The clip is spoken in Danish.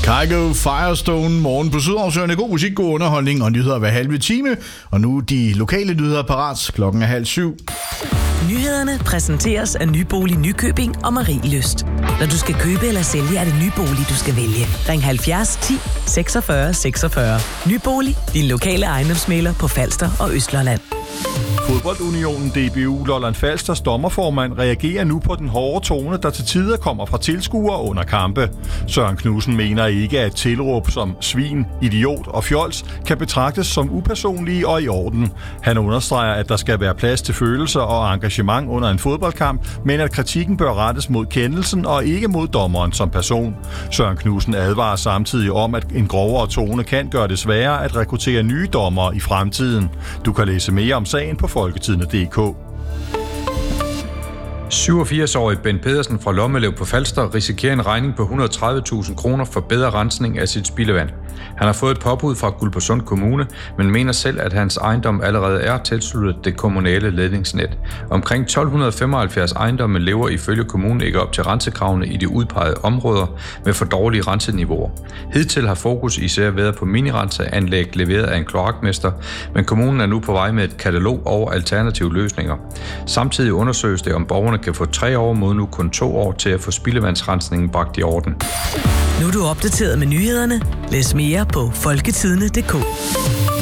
Kygo Firestone, morgen på Sydhavsøerne. God musik, god underholdning og nyheder hver halve time. Og nu de lokale nyheder parat. Klokken er 6:30. Nyhederne præsenteres af Nybolig Nykøbing og Marie Lyst. Når du skal købe eller sælge, er det Nybolig, du skal vælge. Ring 70 10 46 46. Nybolig, din lokale ejendomsmægler på Falster og Østlolland. Fodboldunionen DBU Lolland Falsters dommerformand reagerer nu på den hårde tone, der til tider kommer fra tilskuere under kampe. Søren Knudsen mener ikke, at tilråb som svin, idiot og fjols kan betragtes som upersonlige og i orden. Han understreger, at der skal være plads til følelser og engagement under en fodboldkamp, men at kritikken bør rettes mod kendelsen og ikke mod dommeren som person. Søren Knudsen advarer samtidig om, at en grovere tone kan gøre det sværere at rekruttere nye dommere i fremtiden. Du kan læse mere om sagen på folketidende.dk. 87-årig Ben Pedersen fra Lommelev på Falster risikerer en regning på 130.000 kroner for bedre rensning af sit spildevand. Han har fået et påbud fra Guldborgsund Kommune, men mener selv, at hans ejendom allerede er tilsluttet det kommunale ledningsnet. Omkring 1275 ejendomme lever ifølge kommunen ikke op til rensekravene i de udpegede områder med for dårlige renseniveauer. Hidtil har fokus især været på minirenseanlæg leveret af en kloakmester, men kommunen er nu på vej med et katalog over alternative løsninger. Samtidig undersøges det, om borgerne kan få 3 år mod nu kun 2 år til at få spildevandsrensningen bragt i orden. Nu er du opdateret med nyhederne. Læs mere på folketidende.dk.